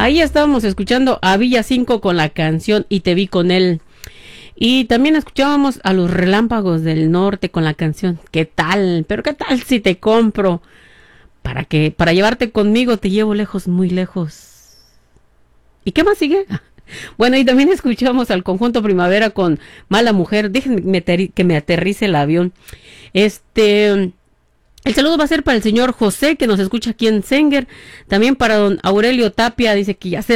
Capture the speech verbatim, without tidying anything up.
Ahí estábamos escuchando a Villa cinco con la canción Y te vi con él. Y también escuchábamos a los Relámpagos del Norte con la canción ¿Qué tal? Pero ¿qué tal si te compro? Para que, para llevarte conmigo te llevo lejos, muy lejos. ¿Y qué más sigue? Bueno, y también escuchamos al Conjunto Primavera con Mala Mujer. Déjenme que me aterrice el avión. Este... El saludo va a ser para el señor José, que nos escucha aquí en Senger. También para don Aurelio Tapia, dice que ya se